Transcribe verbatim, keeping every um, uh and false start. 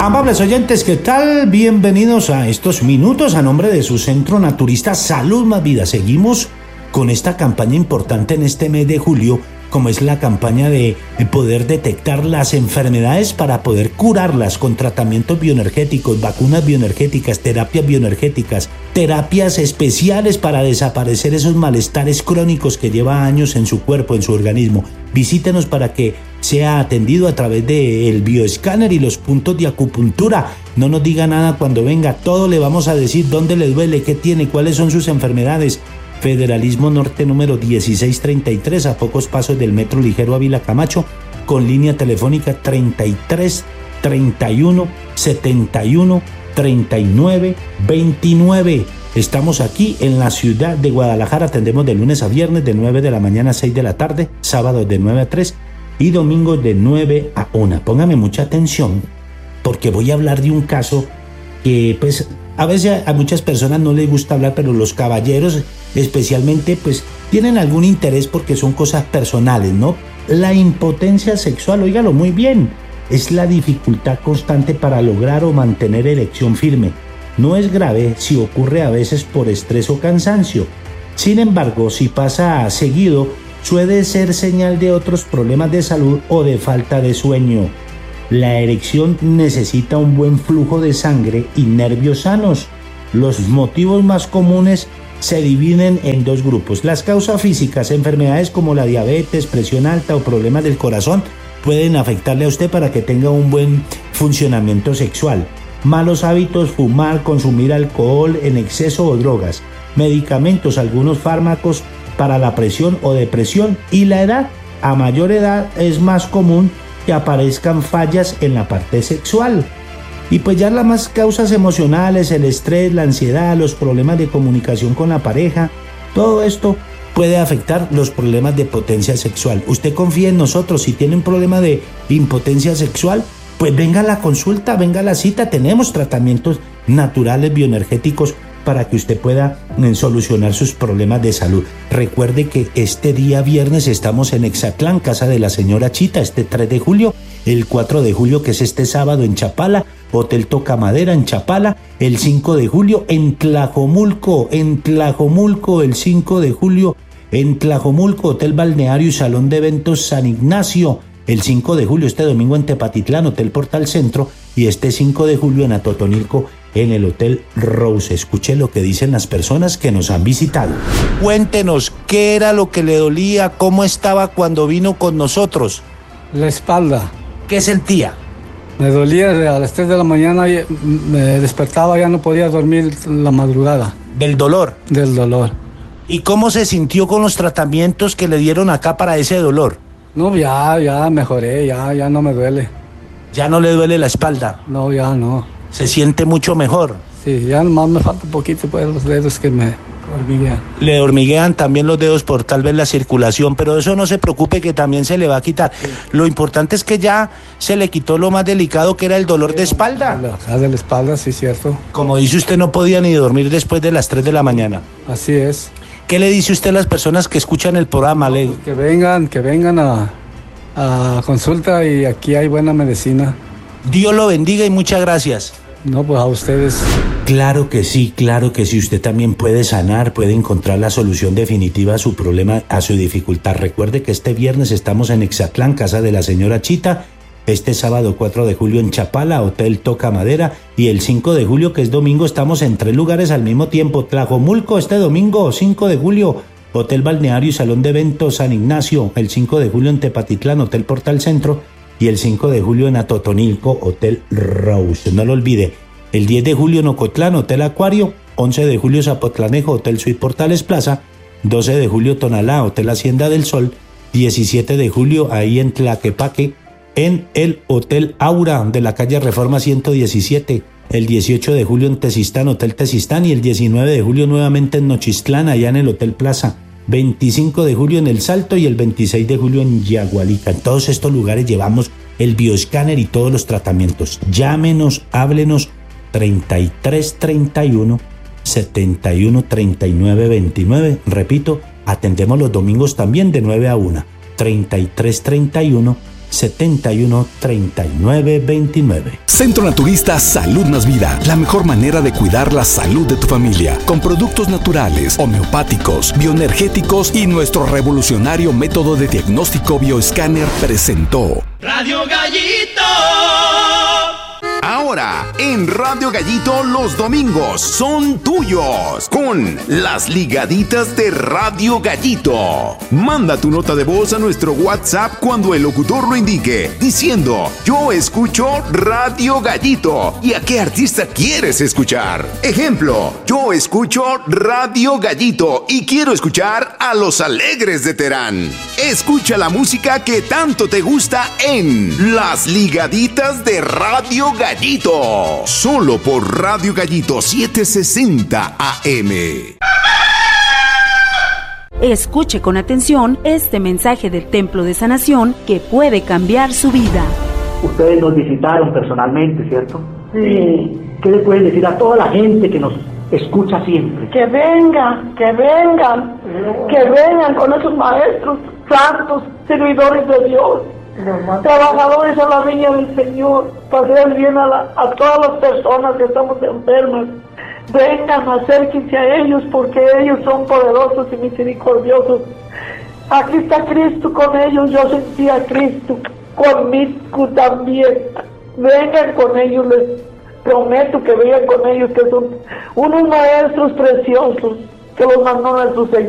Amables oyentes, ¿qué tal? Bienvenidos a estos minutos a nombre de su centro naturista Salud Más Vida. Seguimos con esta campaña importante en este mes de julio, como es la campaña de poder detectar las enfermedades para poder curarlas con tratamientos bioenergéticos, vacunas bioenergéticas, terapias bioenergéticas, terapias especiales para desaparecer esos malestares crónicos que lleva años en su cuerpo, en su organismo. Visítenos para que sea atendido a través del bioescáner y los puntos de acupuntura. No nos diga nada cuando venga, todo le vamos a decir dónde le duele, qué tiene, cuáles son sus enfermedades. Federalismo Norte número dieciséis treinta y tres, a pocos pasos del Metro Ligero Ávila Camacho, con línea telefónica treinta y tres, treinta y uno, setenta y uno, treinta y nueve, veintinueve. Estamos aquí en la ciudad de Guadalajara, atendemos de lunes a viernes de nueve de la mañana a seis de la tarde, sábados de nueve a tres y domingos de nueve a una. Póngame mucha atención porque voy a hablar de un caso que pues a veces a muchas personas no les gusta hablar, pero los caballeros especialmente pues tienen algún interés porque son cosas personales, ¿no? La impotencia sexual, óigalo muy bien, es la dificultad constante para lograr o mantener erección firme. No es grave si ocurre a veces por estrés o cansancio. Sin embargo, si pasa seguido, suele ser señal de otros problemas de salud o de falta de sueño. La erección necesita un buen flujo de sangre y nervios sanos. Los motivos más comunes se dividen en dos grupos. Las causas físicas, enfermedades como la diabetes, presión alta o problemas del corazón pueden afectarle a usted para que tenga un buen funcionamiento sexual. Malos hábitos, fumar, consumir alcohol en exceso o drogas, medicamentos, algunos fármacos para la presión o depresión, y la edad. A mayor edad es más común que aparezcan fallas en la parte sexual. Y pues ya las más causas emocionales, el estrés, la ansiedad, los problemas de comunicación con la pareja, todo esto puede afectar los problemas de potencia sexual. Usted confía en nosotros, si tiene un problema de impotencia sexual, pues venga a la consulta, venga a la cita, tenemos tratamientos naturales bioenergéticos para que usted pueda solucionar sus problemas de salud. Recuerde que este día viernes estamos en Exatlán, casa de la señora Chita, este tres de julio, el cuatro de julio, que es este sábado, en Chapala, Hotel Tocamadera en Chapala, el cinco de julio en Tlajomulco, en Tlajomulco, el cinco de julio en Tlajomulco, Hotel Balneario y Salón de Eventos San Ignacio, el cinco de julio, este domingo en Tepatitlán, Hotel Portal Centro, y este cinco de julio en Atotonilco, en el Hotel Rose. Escuche lo que dicen las personas que nos han visitado. Cuéntenos, ¿qué era lo que le dolía? ¿Cómo estaba cuando vino con nosotros? La espalda. ¿Qué sentía? Me dolía a las tres de la mañana, me despertaba, ya no podía dormir la madrugada. ¿Del dolor? Del dolor. ¿Y cómo se sintió con los tratamientos que le dieron acá para ese dolor? No, ya, ya mejoré, ya, ya no me duele. ¿Ya no le duele la espalda? No, ya no. ¿Se siente mucho mejor? Sí, ya nomás me falta un poquito, pues, los dedos que me hormiguean. Le hormiguean también los dedos por tal vez la circulación, pero eso no se preocupe, que también se le va a quitar. Sí. Lo importante es que ya se le quitó lo más delicado, que era el dolor sí, de espalda. La de la espalda, sí, cierto. Como dice usted, no podía ni dormir después de las tres de la mañana. Así es. ¿Qué le dice usted a las personas que escuchan el programa? Le... Que vengan, que vengan a, a consulta, y aquí hay buena medicina. Dios lo bendiga y muchas gracias. No, pues a ustedes. Claro que sí, claro que sí. Usted también puede sanar, puede encontrar la solución definitiva a su problema, a su dificultad. Recuerde que este viernes estamos en Exatlán, casa de la señora Chita. Este sábado cuatro de julio en Chapala, Hotel Tocamadera. Y el cinco de julio, que es domingo, estamos en tres lugares al mismo tiempo. Tlajomulco este domingo, cinco de julio, Hotel Balneario y Salón de Eventos San Ignacio. El cinco de julio en Tepatitlán, Hotel Portal Centro. Y el cinco de julio en Atotonilco, Hotel Rose. No lo olvide. El diez de julio en Ocotlán, Hotel Acuario. once de julio Zapotlanejo, Hotel Suite Portales Plaza. doce de julio Tonalá, Hotel Hacienda del Sol. diecisiete de julio ahí en Tlaquepaque, en el Hotel Aura de la calle Reforma ciento diecisiete. El dieciocho de julio en Tezistán, Hotel Tezistán. Y el diecinueve de julio nuevamente en Nochistlán, allá en el Hotel Plaza. veinticinco de julio en El Salto y el veintiséis de julio en Yagualica. En todos estos lugares llevamos el bioescáner y todos los tratamientos. Llámenos, háblenos, treinta y tres treinta y uno, setenta y uno, treinta y nueve, veintinueve. Repito, atendemos los domingos también de nueve a una. treinta y tres treinta y uno, setenta y uno, treinta y nueve, veintinueve. Centro Naturista Salud Más Vida, la mejor manera de cuidar la salud de tu familia, con productos naturales, homeopáticos, bioenergéticos y nuestro revolucionario método de diagnóstico bioescáner presentó Radio Gallito. Ahora, en Radio Gallito los domingos son tuyos con las ligaditas de Radio Gallito. Manda tu nota de voz a nuestro WhatsApp cuando el locutor lo indique, diciendo: yo escucho Radio Gallito y a qué artista quieres escuchar. Ejemplo: yo escucho Radio Gallito y quiero escuchar a Los Alegres de Terán. Escucha la música que tanto te gusta en Las Ligaditas de Radio Gallito, solo por Radio Gallito setecientos sesenta A M. Escuche con atención este mensaje del Templo de Sanación que puede cambiar su vida. Ustedes nos visitaron personalmente, ¿cierto? Sí. ¿Qué le pueden decir a toda la gente que nos escucha siempre? Que vengan, que vengan, que vengan con esos maestros santos, servidores de Dios, trabajadores a la viña del Señor, para hacer bien a, la, a todas las personas que estamos enfermas. Vengan, acérquense a ellos, porque ellos son poderosos y misericordiosos. Aquí está Cristo con ellos, yo sentí a Cristo conmigo también. Vengan con ellos, les prometo que vengan con ellos, que son unos maestros preciosos que los mandó nuestro Señor.